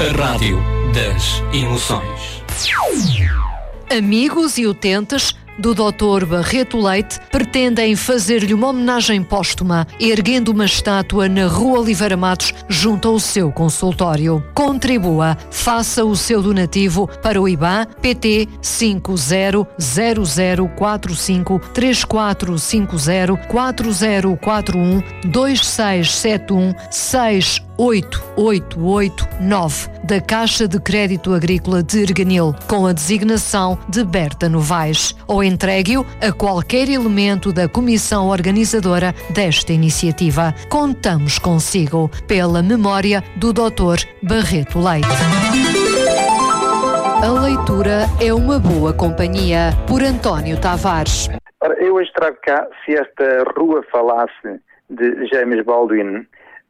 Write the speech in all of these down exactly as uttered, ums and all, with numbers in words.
A rádio das emoções. Amigos e utentes do doutor Barreto Leite pretendem fazer-lhe uma homenagem póstuma, erguendo uma estátua na Rua Oliveira Matos, junto ao seu consultório. Contribua, faça o seu donativo para o I B A N P T cinco zero zero zero quatro cinco três quatro cinco zero quatro zero quatro um dois seis sete um seis oito oito oito nove da Caixa de Crédito Agrícola de Erganil, com a designação de Berta Novaes, ou entregue-o a qualquer elemento da comissão organizadora desta iniciativa. Contamos consigo, pela memória do doutor Barreto Leite. A leitura é uma boa companhia, por António Tavares. Ora, eu hoje trago cá Se Esta Rua Falasse, de James Baldwin.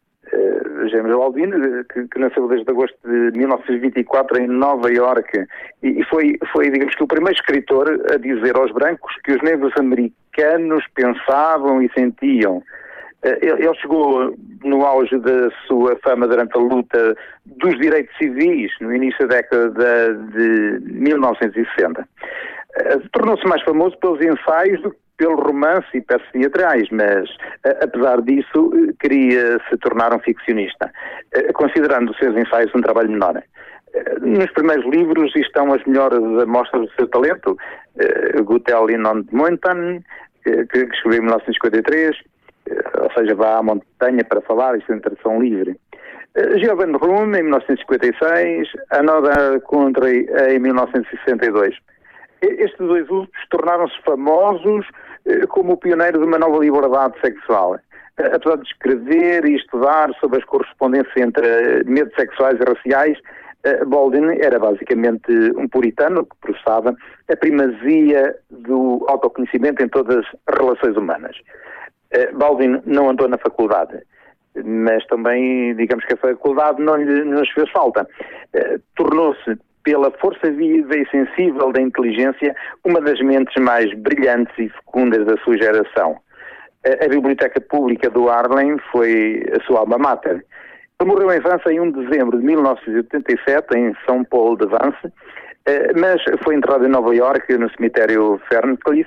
Uh, James Baldwin, que, que nasceu desde agosto de mil novecentos e vinte e quatro em Nova Iorque, e, e foi, foi, digamos que, o primeiro escritor a dizer aos brancos que os negros americanos pensavam e sentiam. Uh, ele, ele chegou no auge da sua fama durante a luta dos direitos civis, no início da década de mil novecentos e sessenta. Uh, tornou-se mais famoso pelos ensaios do que pelo romance e peças teatrais, mas, apesar disso, queria se tornar um ficcionista, considerando os seus ensaios um trabalho menor. Nos primeiros livros estão as melhores amostras do seu talento. Good Hell on the Mountain, que escreveu em mil novecentos e cinquenta e três, ou seja, vá à montanha para falar, isto é em tradução livre. Giovanni Room, em mil novecentos e cinquenta e seis, Another Country, em mil novecentos e sessenta e dois. Estes dois últimos tornaram-se famosos como o pioneiro de uma nova liberdade sexual. Apesar de escrever e estudar sobre as correspondências entre medos sexuais e raciais, Baldwin era basicamente um puritano que professava a primazia do autoconhecimento em todas as relações humanas. Baldwin não andou na faculdade, mas também, digamos que a faculdade não lhe nos fez falta. Tornou-se, pela força viva e sensível da inteligência, uma das mentes mais brilhantes e fecundas da sua geração. A, a Biblioteca Pública do Harlem foi a sua alma mater. Ele morreu em Vance em um de dezembro de mil novecentos e oitenta e sete, em São Paulo de Vance, mas foi enterrado em Nova Iorque, no cemitério Ferncliff,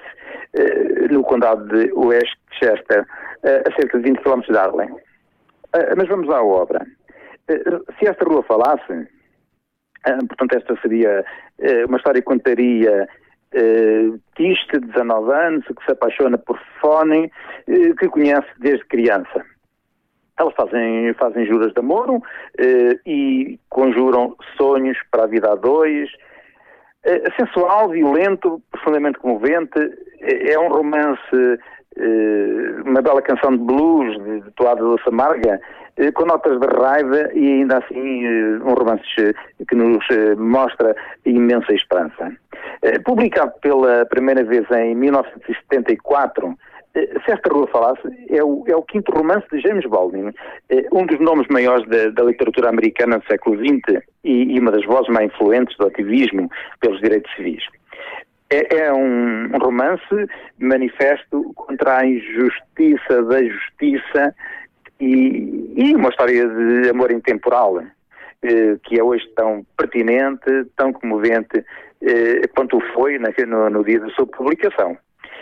no condado de Westchester, a cerca de vinte quilómetros de Harlem. Mas vamos à obra. Se Esta Rua Falasse, portanto, esta seria uh, uma história que contaria uh, Tish, de dezanove anos, que se apaixona por Fonny, uh, que conhece desde criança. Elas fazem, fazem juras de amor uh, e conjuram sonhos para a vida a dois. Uh, sensual, violento, profundamente comovente. Uh, é um romance, uh, uma bela canção de blues, de, de toada doce amarga, com notas de raiva e ainda assim um romance que nos mostra imensa esperança. Publicado pela primeira vez em mil novecentos e setenta e quatro, Se Esta Rua Falasse é o, é o quinto romance de James Baldwin, um dos nomes maiores da, da literatura americana do século vinte e, e uma das vozes mais influentes do ativismo pelos direitos civis. É, é um, um romance manifesto contra a injustiça da justiça E, e uma história de amor intemporal, eh, que é hoje tão pertinente, tão comovente, eh, quanto foi na, no, no dia da sua publicação.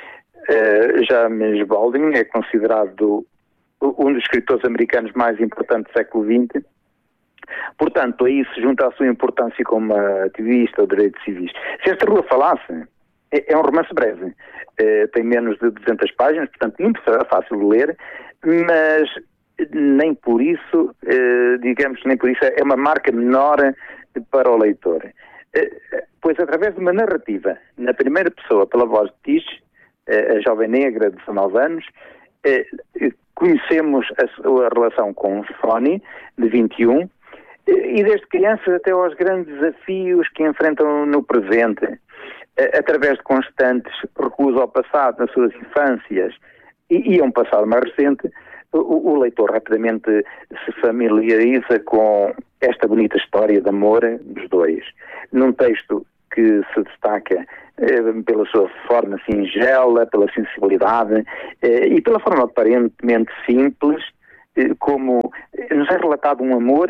Eh, James Baldwin é considerado um dos escritores americanos mais importantes do século vinte, portanto, aí se junta a sua importância como ativista de direitos civis. Se Esta Rua Falasse, é, é um romance breve, eh, tem menos de duzentas páginas, portanto, muito fácil de ler, mas nem por isso, eh, digamos, nem por isso é uma marca menor para o leitor. Eh, pois através de uma narrativa, na primeira pessoa, pela voz de Tish, eh, a jovem negra de dezanove anos, eh, conhecemos a sua relação com Fonny, de vinte e um, eh, e desde criança até aos grandes desafios que enfrentam no presente, eh, através de constantes recursos ao passado, nas suas infâncias, e, e a um passado mais recente. O, o leitor rapidamente se familiariza com esta bonita história de amor dos dois, num texto que se destaca eh, pela sua forma singela, pela sensibilidade eh, e pela forma aparentemente simples, eh, como nos é relatado um amor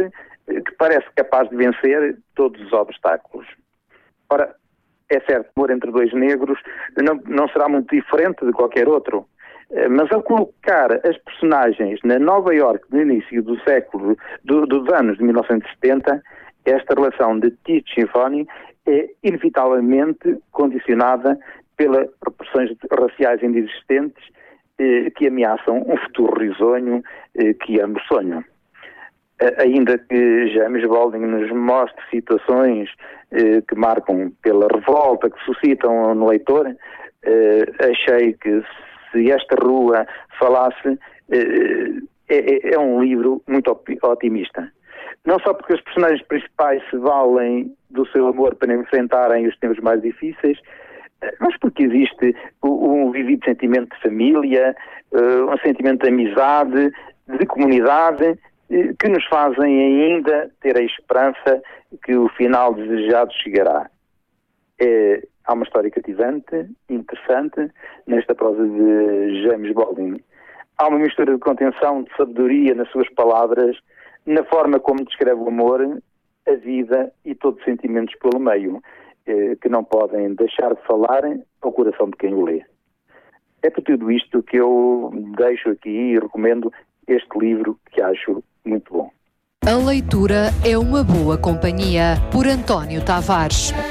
que parece capaz de vencer todos os obstáculos. Ora, é certo, o amor entre dois negros não, não será muito diferente de qualquer outro, mas ao colocar as personagens na Nova Iorque no início do século, do, dos anos de mil novecentos e setenta, esta relação de Tito e Schiavone é inevitavelmente condicionada pelas repressões raciais ainda existentes eh, que ameaçam um futuro risonho eh, que ambos sonham. Ainda que James Baldwin nos mostre situações eh, que marcam pela revolta, que suscitam no leitor, eh, achei que se esta rua falasse, eh, é, é um livro muito otimista. Não só porque os personagens principais se valem do seu amor para enfrentarem os tempos mais difíceis, mas porque existe um vivido sentimento de família, um sentimento de amizade, de comunidade, que nos fazem ainda ter a esperança que o final desejado chegará. É, há uma história cativante, interessante, nesta prosa de James Baldwin. Há uma mistura de contenção, de sabedoria nas suas palavras, na forma como descreve o amor, a vida e todos os sentimentos pelo meio, eh, que não podem deixar de falar ao coração de quem o lê. É por tudo isto que eu deixo aqui e recomendo este livro que acho muito bom. A leitura é uma boa companhia, por António Tavares.